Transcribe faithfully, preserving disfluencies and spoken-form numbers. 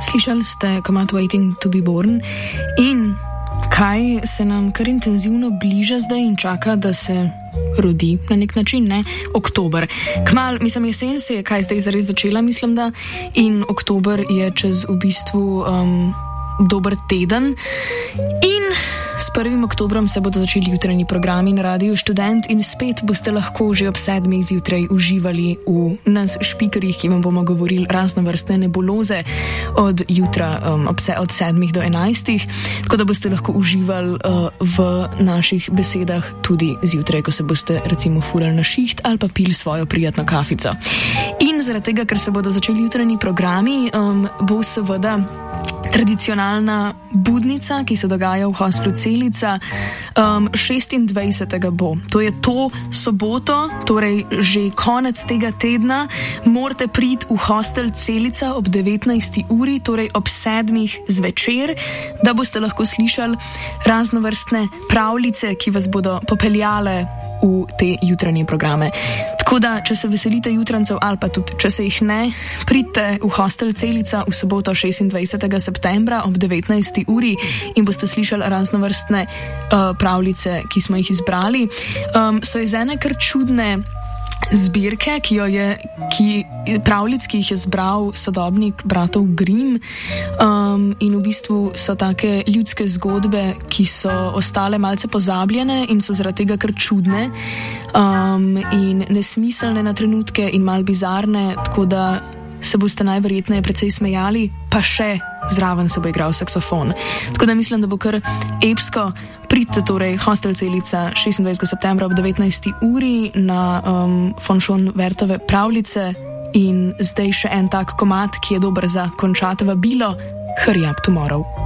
Slišali ste komad Waiting to be Born in kaj se nam kar intenzivno bliža zdaj in čaka, da se rodi na nek način, ne? Oktober. Kmal, mislim, jesen se je kaj zdaj zares začela, mislim da, in oktober je čez v bistvu um, dober teden in s prvim oktobrom se bodo začeli jutranji programi na Radiu Študent in spet boste lahko že ob sedmih zjutraj uživali v nas špikerjih, ki vam bomo govorili raznovrstne nebuloze od jutra um, ob se, od sedmih do enajstih, tako da boste lahko uživali uh, v naših besedah tudi zjutraj, ko se boste recimo furali na šiht ali pa pili svojo prijatno kafico. In zaradi tega, ker se bodo začeli jutranji programi, um, bo seveda tradicionalna budnica, ki se dogaja v hostlu Celica, um, šestindvajsetega bo. To je to soboto, torej že konec tega tedna, morate priti v hostel Celica ob devetnajsti uri, torej ob sedmih zvečer, da boste lahko slišali raznovrstne pravljice, ki vas bodo popeljale v te jutranje programe. Tako da, če se veselite jutrancev ali pa tudi, če se jih ne, pridite v hostel Celica v soboto šestindvajsetega septembra ob devetnajsti uri in boste slišali raznovrstne uh, pravljice, ki smo jih izbrali. Um, so iz ene kar čudne zbirke, ki jo je, ki, pravljic, ki jih je zbral sodobnik bratov Grimm, um, in v bistvu so take ljudske zgodbe, ki so ostale malce pozabljene in so zaradi tega kar čudne um, in nesmiselne na trenutke in mal bizarne, tako da se boste najverjetneje precej smejali, pa še zraven se bo igral saksofon. Tako da mislim, da bo kar epsko. Pridite torej hostel Celica šestindvajsetega septembra ob devetnajsti uri na um, von Schönwertove pravljice in zdaj še en tak komad, ki je dober za končati vabilo. Hurry up tomorrow.